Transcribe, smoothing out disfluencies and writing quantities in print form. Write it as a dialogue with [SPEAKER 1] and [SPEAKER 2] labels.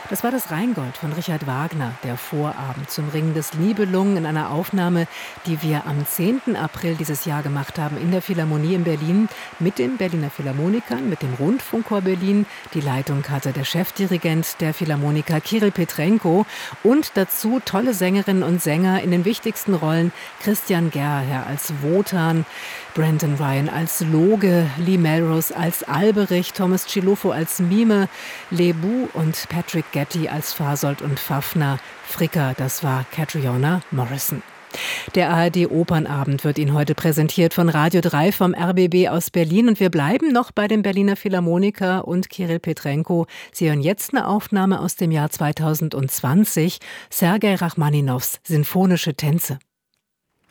[SPEAKER 1] Das war das Rheingold von Richard Wagner, der Vorabend zum Ring des Nibelungen, in einer Aufnahme, die wir am 10. April dieses Jahr gemacht haben in der Philharmonie in Berlin mit den Berliner Philharmonikern, mit dem Rundfunkchor Berlin. Die Leitung hatte der Chefdirigent der Philharmoniker Kirill Petrenko und dazu tolle Sängerinnen und Sänger in den wichtigsten Rollen: Christian Gerher als Wotan, Brendan Ryan als Loge, Lee Melrose als Alberich, Thomas Chilufo als Mime, Lebu und Patrick Getty als Fasold und Fafner. Fricker, das war Catriona Morrison. Der ARD-Opernabend wird Ihnen heute präsentiert von Radio 3 vom RBB aus Berlin. Und wir bleiben noch bei dem Berliner Philharmoniker und Kirill Petrenko. Sie hören jetzt eine Aufnahme aus dem Jahr 2020, Sergei Rachmaninows Sinfonische Tänze.